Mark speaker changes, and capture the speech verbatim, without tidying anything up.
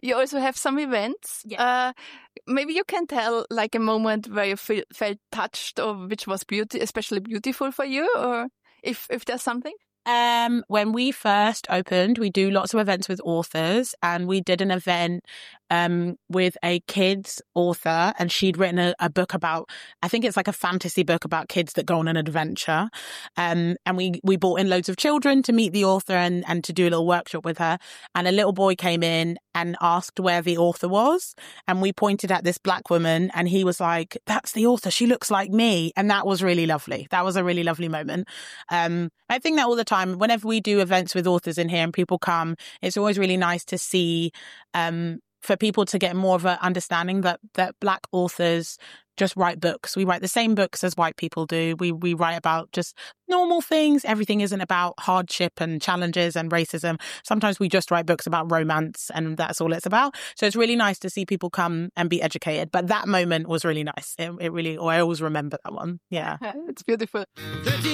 Speaker 1: you also have some events.
Speaker 2: Yeah.
Speaker 1: Uh, maybe you can tell like a moment where you feel, felt touched or which was beauty, especially beautiful for you, or if, if there's something.
Speaker 2: Um, when we first opened, we do lots of events with authors, and we did an event um, with a kids author, and she'd written a, a book about, I think it's like a fantasy book about kids that go on an adventure. Um, and we, we brought in loads of children to meet the author and, and to do a little workshop with her. And a little boy came in and asked where the author was. And we pointed at this black woman, and he was like, that's the author. She looks like me. And that was really lovely. That was a really lovely moment. Um, I think that all the time, whenever we do events with authors in here and people come, it's always really nice to see, um, for people to get more of an understanding that, that black authors just write books. We write the same books as white people do. We we write about just normal things. Everything isn't about hardship and challenges and racism. Sometimes we just write books about romance, and that's all it's about. So it's really nice to see people come and be educated. But that moment was really nice. It, it really, oh, I always remember that one. Yeah.
Speaker 1: It's beautiful.